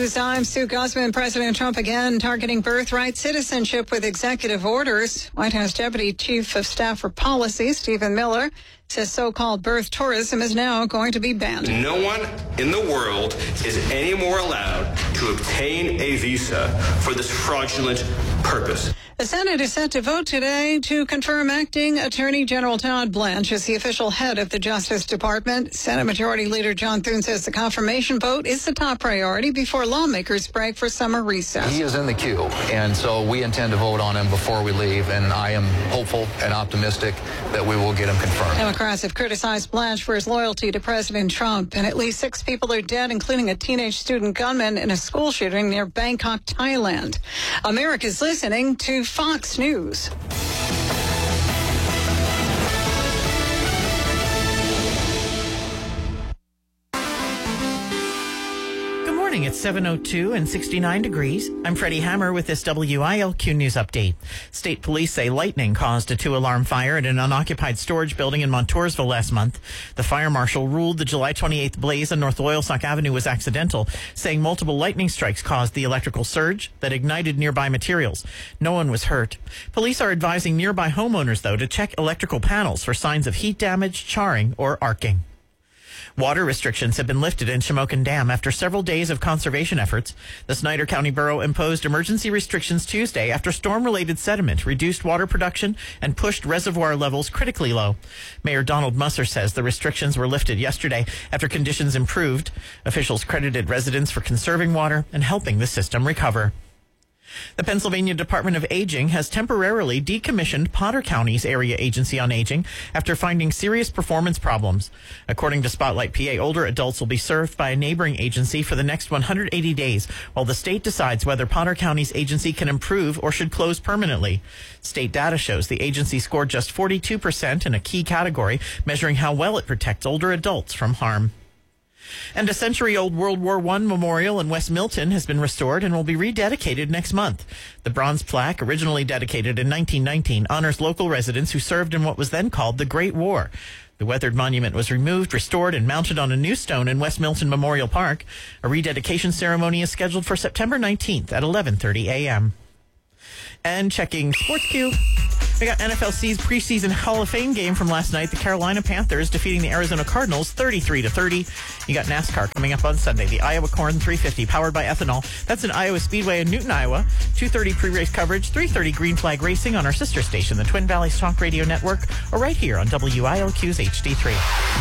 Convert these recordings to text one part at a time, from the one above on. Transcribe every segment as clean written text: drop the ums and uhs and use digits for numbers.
News. I'm Sue Guzman. President Trump again targeting birthright citizenship with executive orders. White House Deputy Chief of Staff for Policy, Stephen Miller, says so-called birth tourism is now going to be banned. No one in the world is any more allowed to obtain a visa for this fraudulent purpose. The Senate is set to vote today to confirm acting Attorney General Todd Blanche as the official head of the Justice Department. Senate Majority Leader John Thune says the confirmation vote is the top priority before lawmakers break for summer recess. He is in the queue, and so we intend to vote on him before we leave, and I am hopeful and optimistic that we will get him confirmed. Democrats have criticized Blanche for his loyalty to President Trump, and at least 6 people are dead, including a teenage student gunman in a school shooting near Bangkok, Thailand. America's listening to Fox News. It's 7:02 and 69 degrees. I'm Freddie Hammer with this WILQ News Update. State police say lightning caused a 2-alarm fire at an unoccupied storage building in Montoursville last month. The fire marshal ruled the July 28th blaze on North Loyalsock Avenue was accidental, saying multiple lightning strikes caused the electrical surge that ignited nearby materials. No one was hurt. Police are advising nearby homeowners, though, to check electrical panels for signs of heat damage, charring, or arcing. Water restrictions have been lifted in Shamokin Dam after several days of conservation efforts. The Snyder County Borough imposed emergency restrictions Tuesday after storm-related sediment reduced water production and pushed reservoir levels critically low. Mayor Donald Musser says the restrictions were lifted yesterday after conditions improved. Officials credited residents for conserving water and helping the system recover. The Pennsylvania Department of Aging has temporarily decommissioned Potter County's Area Agency on Aging after finding serious performance problems. According to Spotlight PA, older adults will be served by a neighboring agency for the next 180 days, while the state decides whether Potter County's agency can improve or should close permanently. State data shows the agency scored just 42% in a key category, measuring how well it protects older adults from harm. And a century-old World War I memorial in West Milton has been restored and will be rededicated next month. The bronze plaque, originally dedicated in 1919, honors local residents who served in what was then called the Great War. The weathered monument was removed, restored, and mounted on a new stone in West Milton Memorial Park. A rededication ceremony is scheduled for September 19th at 11:30 a.m. And checking SportsQ. We got NFLC's preseason Hall of Fame game from last night. The Carolina Panthers defeating the Arizona Cardinals 33-30. You got NASCAR coming up on Sunday. The Iowa Corn 350 powered by ethanol. That's in Iowa Speedway in Newton, Iowa. 2:30 pre-race coverage, 3:30 Green Flag Racing on our sister station, the Twin Valleys Talk Radio Network, or right here on WILQ's HD3.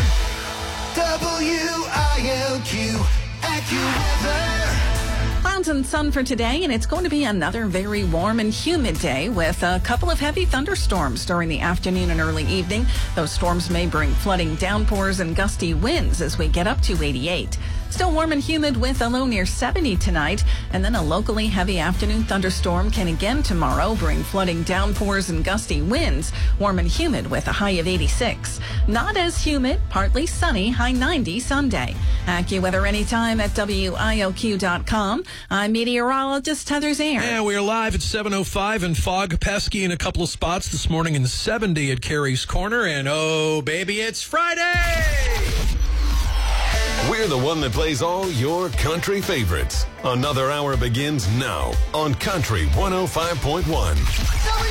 WILQ AccuWeather. Clouds and sun for today, and it's going to be another very warm and humid day with a couple of heavy thunderstorms during the afternoon and early evening. Those storms may bring flooding downpours and gusty winds as we get up to 88. Still warm and humid with a low near 70 tonight, and then a locally heavy afternoon thunderstorm can again tomorrow bring flooding downpours and gusty winds. Warm and humid with a high of 86. Not as humid, partly sunny, high 90 Sunday. AccuWeather anytime at WILQ.com. I'm meteorologist Heather Zare. And we're live at 7:05 and fog pesky in a couple of spots this morning in the 70 at Carey's Corner. And oh, baby, it's Friday! We're the one that plays all your country favorites. Another hour begins now on Country 105.1.